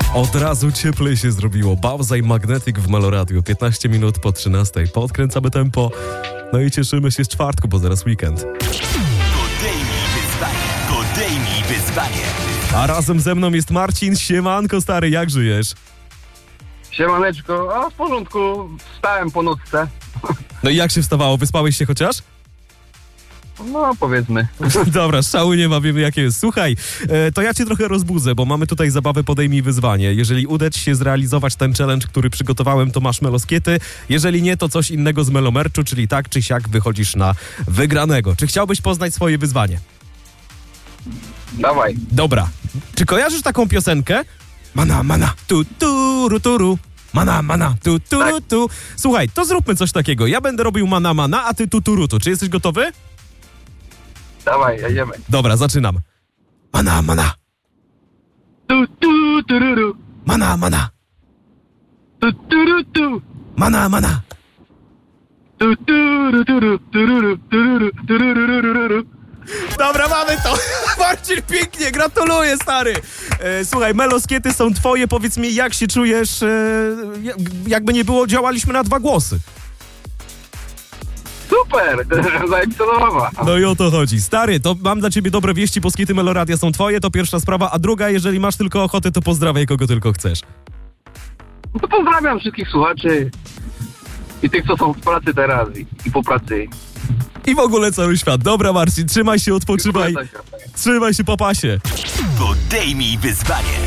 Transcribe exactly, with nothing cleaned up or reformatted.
Od razu cieplej się zrobiło. Bauza i Magnetic w Meloradiu. piętnaście minut po trzynastej. Podkręcamy tempo. No i cieszymy się z czwartku, bo zaraz weekend. Podejmij wyzwanie. Podejmij wyzwanie. A razem ze mną jest Marcin. Siemanko, stary, jak żyjesz? Siemaneczko, a w porządku, wstałem po nocce. No i jak się wstawało? Wyspałeś się chociaż? No, powiedzmy. Dobra, szału nie ma, wiemy jakie jest. Słuchaj, e, to ja cię trochę rozbudzę, bo mamy tutaj zabawę Podejmij wyzwanie. Jeżeli uda ci się zrealizować ten challenge, który przygotowałem, to masz meloskiety. Jeżeli nie, to coś innego z melomerczu, czyli tak czy siak wychodzisz na wygranego. Czy chciałbyś poznać swoje wyzwanie? Dawaj. Dobra. Czy kojarzysz taką piosenkę? Mana, mana, tu, turu, turu. Mana, mana, tu, turu, tu. Słuchaj, to zróbmy coś takiego. Ja będę robił mana, mana, a ty tu, turu, tu. Czy jesteś gotowy? Dawaj, jedziemy. Dobra, zaczynam. Mana, mana, Tu, tu, tururu. mana, mana, Tu, turu, tu. mana, mana. Tu, turu, turu, tururu, tururu, turururururu. Dobra, mamy to. Marcin, pięknie, gratuluję, stary. E, słuchaj, meloskiety są twoje. Powiedz mi, jak się czujesz? E, jakby nie było, działaliśmy na dwa głosy. Super, zajebista zabawa. No i o to chodzi. Stary, to mam dla ciebie dobre wieści, bo skity Meloradia są twoje, to pierwsza sprawa, a druga, jeżeli masz tylko ochotę, to pozdrawiaj kogo tylko chcesz. No to pozdrawiam wszystkich słuchaczy i tych, co są w pracy teraz i, i po pracy. I w ogóle cały świat. Dobra, Marcin, trzymaj się, odpoczywaj. Trzymaj się po pasie. Podejmij wyzwanie.